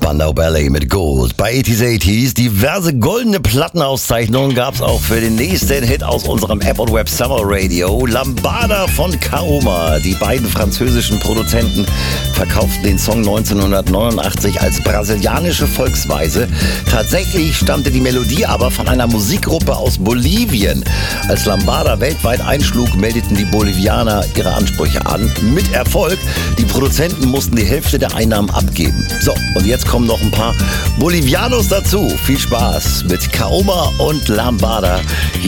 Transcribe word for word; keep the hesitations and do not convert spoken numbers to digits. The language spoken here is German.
Spandau Ballet mit Gold. Bei achtziger achtziger diverse goldene Plattenauszeichnungen gab's auch für den nächsten Hit aus unserem App und Web Summer Radio. Lambada von Kaoma. Die beiden französischen Produzenten verkauften den Song neunzehnhundertneunundachtzig als brasilianische Volksweise. Tatsächlich stammte die Melodie aber von einer Musikgruppe aus Bolivien. Als Lambada weltweit einschlug, meldeten die Bolivianer ihre Ansprüche an. Mit Erfolg. Die Produzenten mussten die Hälfte der Einnahmen abgeben. So, und jetzt kommen noch ein paar Bolivianos dazu. Viel Spaß mit Kaoma und Lambada hier